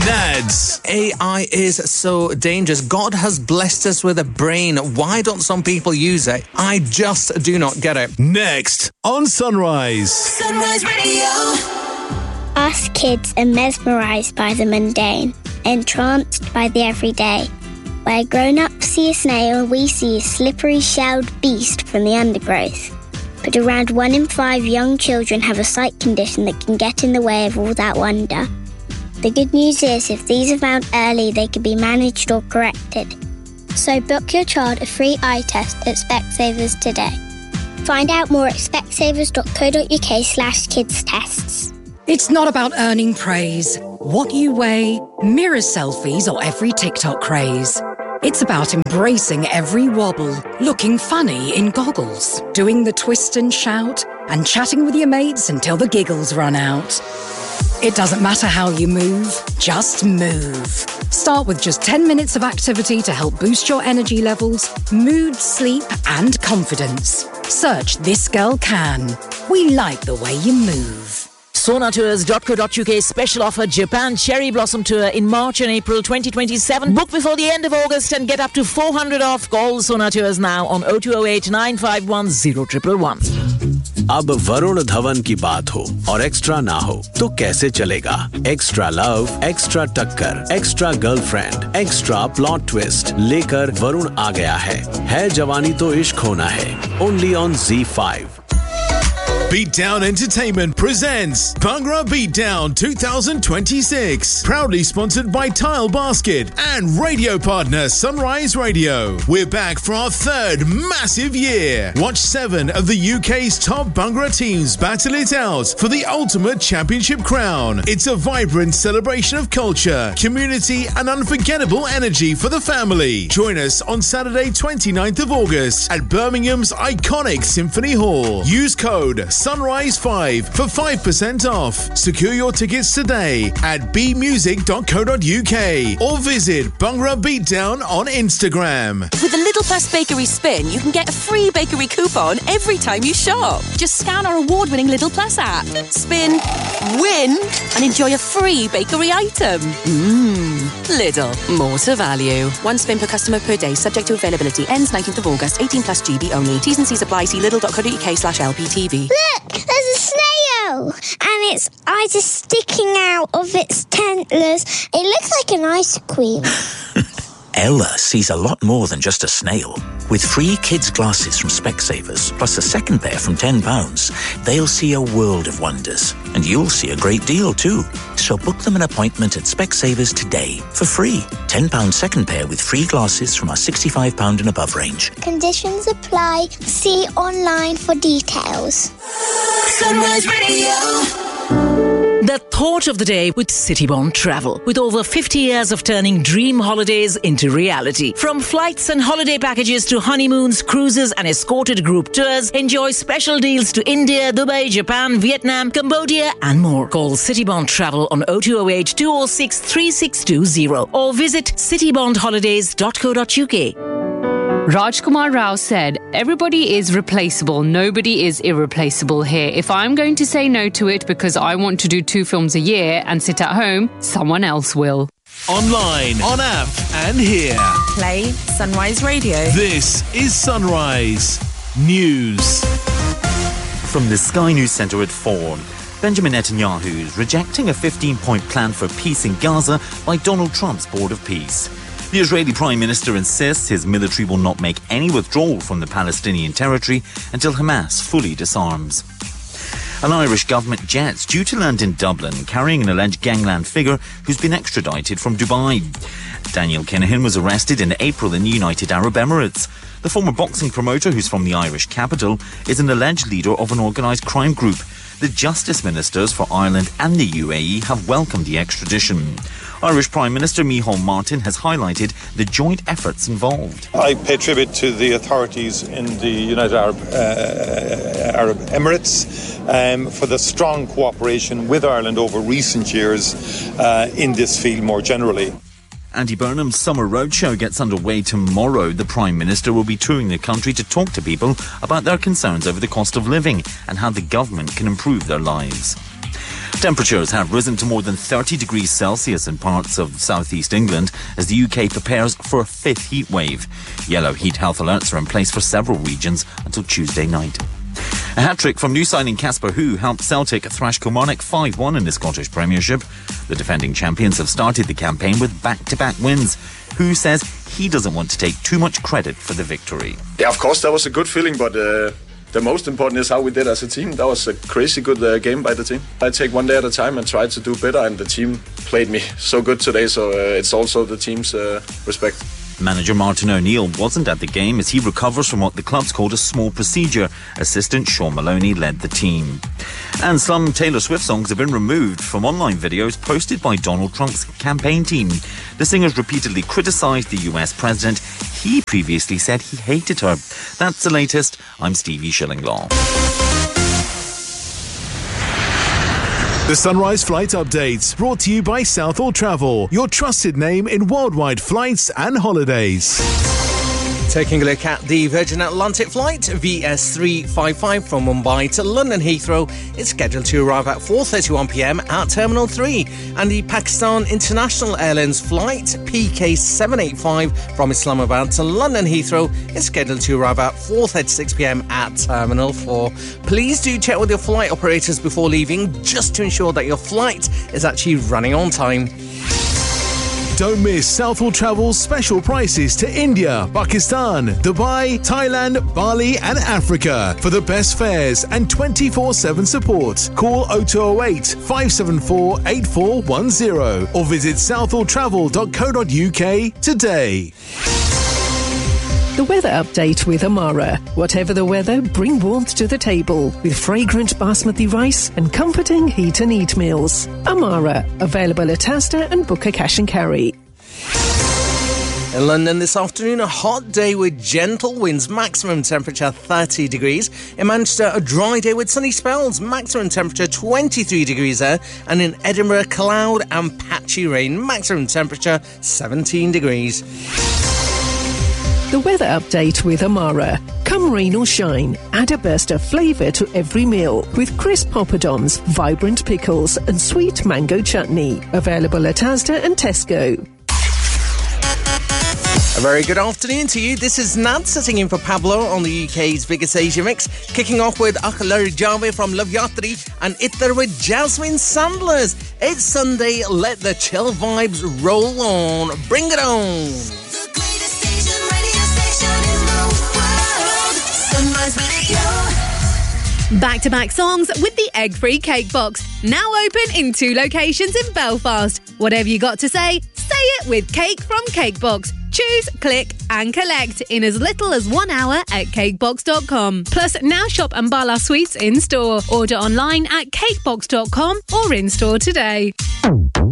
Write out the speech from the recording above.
Nads. AI is so dangerous. God has blessed us with a brain. Why don't some people use it? I just do not get it. Next on Sunrise. Sunrise Radio. Us kids are mesmerised by the mundane, entranced by the everyday. Where grown-ups see a snail, we see a slippery shelled beast from the undergrowth. But around 1 in 5 young children have a sight condition that can get in the way of all that wonder. The good news is, if these are found early, they can be managed or corrected. So book your child a free eye test at Specsavers today. Find out more at specsavers.co.uk/kids tests. It's not about earning praise, what you weigh, mirror selfies, or every TikTok craze. It's about embracing every wobble, looking funny in goggles, doing the twist and shout, and chatting with your mates until the giggles run out. It doesn't matter how you move, just move. Start with just 10 minutes of activity to help boost your energy levels, mood, sleep, and confidence. Search This Girl Can. We like the way you move. Sonatours.co.uk special offer Japan Cherry Blossom Tour in March and April 2027. Book before the end of August and get up to 400 off. Call Sonatours now on 0208 951 0111. अब वरुण धवन की बात हो और extra ना हो तो कैसे चलेगा? एक्स्ट्रा लव, एक्स्ट्रा टक्कर, extra girlfriend, extra plot twist लेकर वरुण आ गया है जवानी तो इश्क होना है. Only on Z5. Beatdown Entertainment presents Bhangra Beatdown 2026. Proudly sponsored by Tile Basket and radio partner Sunrise Radio. We're back for our 3rd massive year. Watch 7 of the UK's top Bhangra teams battle it out for the ultimate championship crown. It's a vibrant celebration of culture, community and unforgettable energy for the family. Join us on Saturday 29th of August at Birmingham's iconic Symphony Hall. Use code Sunrise5 for 5% off. Secure your tickets today at bmusic.co.uk or visit Bhangra Beatdown on Instagram. With the Lidl Plus Bakery Spin, you can get a free bakery coupon every time you shop. Just scan our award-winning Lidl Plus app, spin, win, and enjoy a free bakery item. Lidl, more to value. 1 spin per customer per day, subject to availability. Ends 19th of August, 18 plus GB only. T's and C's apply. See lidl.co.uk/LPTV. Look, there's a snail, and its eyes are sticking out of its antlers. It looks like an ice cream. Ella sees a lot more than just a snail. With free kids' glasses from Specsavers, plus a second pair from £10, they'll see a world of wonders. And you'll see a great deal too. So book them an appointment at Specsavers today for free. £10 second pair with free glasses from our £65 and above range. Conditions apply. See online for details. Sunrise Radio. The thought of the day with Citybond Travel. With over 50 years of turning dream holidays into reality. From flights and holiday packages to honeymoons, cruises and escorted group tours, enjoy special deals to India, Dubai, Japan, Vietnam, Cambodia and more. Call Citybond Travel on 0208 206 3620 or visit citybondholidays.co.uk. Rajkumar Rao said, everybody is replaceable, nobody is irreplaceable here. If I'm going to say no to it because I want to do 2 films a year and sit at home, someone else will. Online, on app and here. Play Sunrise Radio. This is Sunrise News. From the Sky News Centre at 4. Benjamin Netanyahu is rejecting a 15-point plan for peace in Gaza by Donald Trump's Board of Peace. The Israeli Prime Minister insists his military will not make any withdrawal from the Palestinian territory until Hamas fully disarms. An Irish government jet's due to land in Dublin, carrying an alleged gangland figure who's been extradited from Dubai. Daniel Kinahan was arrested in April in the United Arab Emirates. The former boxing promoter, who's from the Irish capital, is an alleged leader of an organised crime group. The Justice Ministers for Ireland and the UAE have welcomed the extradition. Irish Prime Minister Micheál Martin has highlighted the joint efforts involved. I pay tribute to the authorities in the United Arab Emirates for the strong cooperation with Ireland over recent years in this field more generally. Andy Burnham's summer roadshow gets underway tomorrow. The Prime Minister will be touring the country to talk to people about their concerns over the cost of living and how the government can improve their lives. Temperatures have risen to more than 30 degrees Celsius in parts of southeast England as the UK prepares for a fifth heat wave. Yellow heat health alerts are in place for several regions until Tuesday night. A hat-trick from new signing Casper Hu helped Celtic thrash Kilmarnock 5-1 in the Scottish Premiership. The defending champions have started the campaign with back-to-back wins. Hu says he doesn't want to take too much credit for the victory. Yeah, of course, that was a good feeling, but the most important is how we did as a team. That was a crazy good game by the team. I take one day at a time and try to do better, and the team played me so good today, so it's also the team's respect. Manager Martin O'Neill wasn't at the game as he recovers from what the club's called a small procedure. Assistant Sean Maloney led the team. And some Taylor Swift songs have been removed from online videos posted by Donald Trump's campaign team. The singer's repeatedly criticised the US president. He previously said he hated her. That's the latest. I'm Stevie Shillinglaw. The Sunrise Flight Updates, brought to you by Southall Travel, your trusted name in worldwide flights and holidays. Taking a look at the Virgin Atlantic flight VS355 from Mumbai to London Heathrow, it's scheduled to arrive at 4:31 p.m. at Terminal 3. And the Pakistan International Airlines flight PK785 from Islamabad to London Heathrow is scheduled to arrive at 4:36 p.m. at Terminal 4. Please do check with your flight operators before leaving, just to ensure that your flight is actually running on time. Don't miss Southall Travel's special prices to India, Pakistan, Dubai, Thailand, Bali and Africa. For the best fares and 24/7 support, call 0208 574 8410 or visit southalltravel.co.uk today. The weather update with Amara. Whatever the weather, bring warmth to the table with fragrant basmati rice and comforting heat and eat meals. Amara, available at Asda and Booker Cash and Carry. In London this afternoon, a hot day with gentle winds, maximum temperature 30 degrees. In Manchester, a dry day with sunny spells, maximum temperature 23 degrees there. And in Edinburgh, cloud and patchy rain, maximum temperature 17 degrees. The weather update with Amara. Come rain or shine, add a burst of flavour to every meal with crisp poppadoms, vibrant pickles and sweet mango chutney. Available at Asda and Tesco. A very good afternoon to you. This is Nad sitting in for Pablo on the UK's biggest Asia mix. Kicking off with Akhlar Jave from Love Yatri and Ittar with Jasmine Sandlers. It's Sunday, let the chill vibes roll on. Bring it on. Back-to-back songs with the egg-free cake box. Now open in 2 locations in Belfast. Whatever you got to say it with Cake from Cakebox. Choose, click and collect in as little as 1 hour at cakebox.com. Plus, now shop Ambala Sweets in-store. Order online at cakebox.com or in-store today.